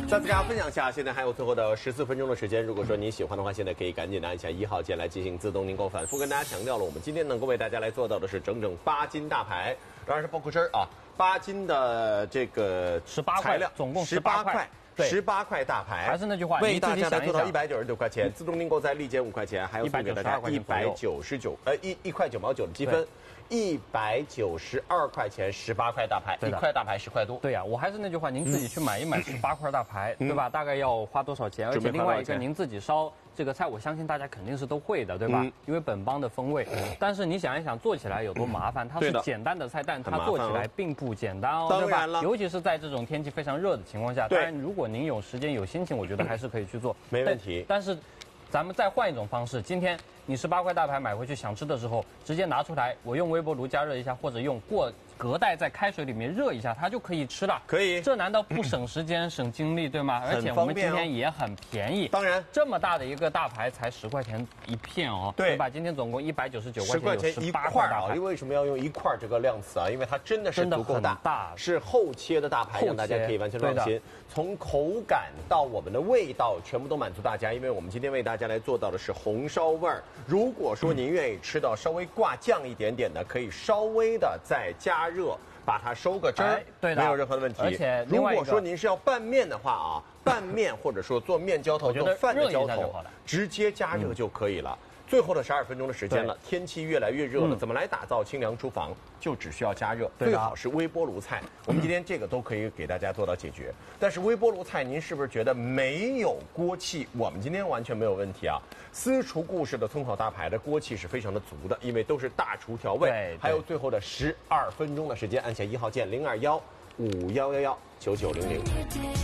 再次给大家分享一下，现在还有最后的14分钟的时间。如果说你喜欢的话，现在可以赶紧的按下1号键来进行自动订购。反复跟大家强调了，我们今天能够为大家来做到的是整整8斤大排，当然是包括汁儿啊，8斤的这个 18 材料， 总共 18块。 对 18块大排， 还是那句话， 为大家来做到199块钱，自动订购再立减5块钱，还有送给大家199块9毛9的积分，192块钱18块大排，1块大排10块多。 对呀，我还是那句话，您自己去买一买18块大排，对吧？大概要花多少钱？而且另外一个，您自己烧这个菜，我相信大家肯定是都会的，对吧？因为本帮的风味。但是你想一想，做起来有多麻烦？它是简单的菜，但它做起来并不简单哦，对吧？尤其是在这种天气非常热的情况下，当然如果您有时间有心情，我觉得还是可以去做， 没问题。 但是，咱们再换一种方式，今天你18块大排买回去想吃的时候，直接拿出来，我用微波炉加热一下，或者用隔代在开水里面热一下，它就可以吃了。 可以， 这难道不省时间、省精力，对吗？而且我们今天也很便宜。 当然， 这么大的一个大排才10块钱一片哦，对吧？今天总共199块钱，有18块大排。 为什么要用1块这个量词啊？因为它真的是足够大，是厚切的大排，让大家可以完全放心。从口感到我们的味道，全部都满足大家。因为我们今天为大家来做到的是红烧味儿。如果说您愿意吃到稍微挂酱一点点的，可以稍微的再加热，把它收个汁儿，没有任何的问题。 而且如果说您是要拌面的话啊，拌面或者说做面浇头、做饭的浇头，直接加热就可以了。最后的12分钟的时间了，天气越来越热了，怎么来打造清凉厨房？就只需要加热，最好是微波炉菜。我们今天这个都可以给大家做到解决。但是微波炉菜，您是不是觉得没有锅气？我们今天完全没有问题啊！私厨故事的葱烤大排的锅气是非常的足的，因为都是大厨调味。还有最后的12分钟的时间，按下1号键0215119900。